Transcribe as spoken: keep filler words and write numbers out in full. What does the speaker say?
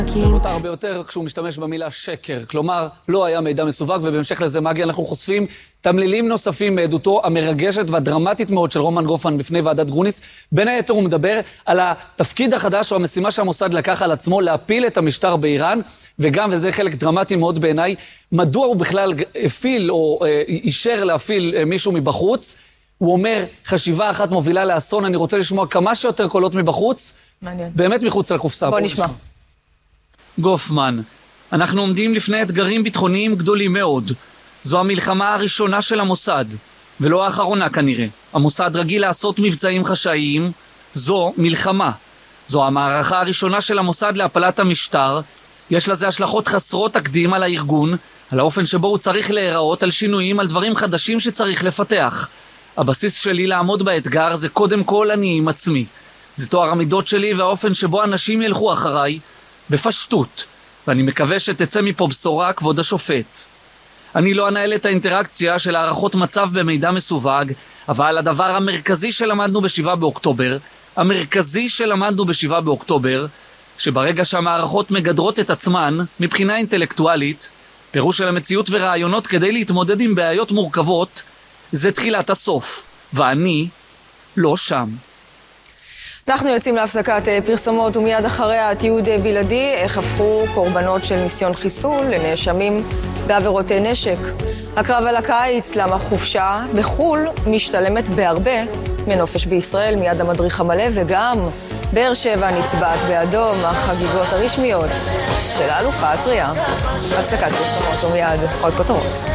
סתרות הרבה יותר כשהוא משתמש במילה שקר, כלומר לא היה מידע מסווג, ובהמשך לזה מגי אנחנו חושפים תמלילים נוספים מעדותו המרגשת והדרמטית מאוד של רומן גופמן בפני ועדת גרוניס. בין היתר הוא מדבר על התפקיד החדש או המשימה שהמוסד לקח על עצמו להפיל את המשטר באיראן, וגם, וזה חלק דרמטי מאוד בעיניי, מדוע הוא בכלל הפיל או אה, אישר להפיל אה, מישהו מבחוץ. הוא אומר, חשיבה אחת מובילה לאסון, אני רוצה לשמוע כמה שיותר קולות מבחוץ, מעניין. באמת מחוץ לקופסה. בוא נשמע. גופמן, אנחנו עומדים לפני אתגרים ביטחוניים גדולים מאוד. זו המלחמה הראשונה של המוסד, ולא האחרונה כנראה. המוסד רגיל לעשות מבצעים חשאיים, זו מלחמה. זו המערכה הראשונה של המוסד להפלת המשטר, יש לזה השלכות חסרות תקדים על הארגון, על האופן שבו הוא צריך להיראות, על שינויים, על דברים חדשים שצריך לפתח. הבסיס שלי לעמוד באתגר זה קודם כל אני עם עצמי. זה תואר המידות שלי והאופן שבו אנשים ילכו אחריי, בפשטות, ואני מקווה שתצא מפה בשורה, כבוד השופט. אני לא אנהל את האינטראקציה של הערכות מצב במידע מסווג, אבל הדבר המרכזי שלמדנו בשבעה באוקטובר, המרכזי שלמדנו בשבעה באוקטובר, שברגע שהמערכות מגדרות את עצמן, מבחינה אינטלקטואלית, פירוש של המציאות ורעיונות כדי להתמודד עם בעיות מורכבות, זה תחילת הסוף, ואני לא שם. אנחנו יוצאים להפסקת פרסומות ומיד אחריה תיעוד בלעדי, איך הפכו קורבנות של ניסיון חיסול לנאשמים בעבירות נשק. הקרב על הקיץ, למה חופשה בחול משתלמת בהרבה מנופש בישראל, מיד המדריך המלא, וגם באר שבע נצבעת באדום, החגיגות הרשמיות של האלופה הטריה. הפסקת פרסומות ומיד עוד כותרות.